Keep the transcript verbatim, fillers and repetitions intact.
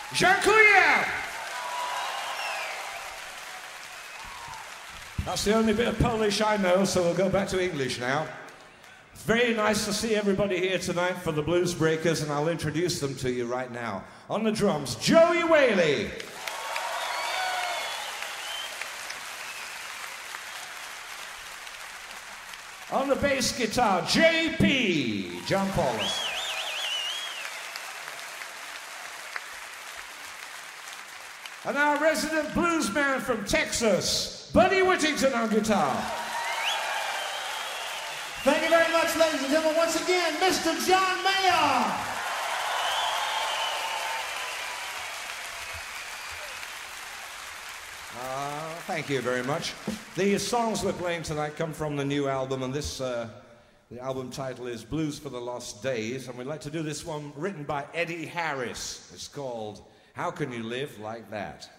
Dziękuję! That's the only bit of Polish I know, so we'll go back to English now. It's very nice to see everybody here tonight for the Blues Breakers, and I'll introduce them to you right now. On the drums, Joey Whaley. On the bass guitar, J P, John Paulus. And our resident blues man from Texas, Buddy Whittington on guitar. Thank you very much, ladies and gentlemen. Once again, Mister John Mayer. Uh, thank you very much. The songs we're playing tonight come from the new album, and this, uh, the album title is Blues for the Lost Days, and we'd like to do this one written by Eddie Harris. It's called How Can You Live Like That?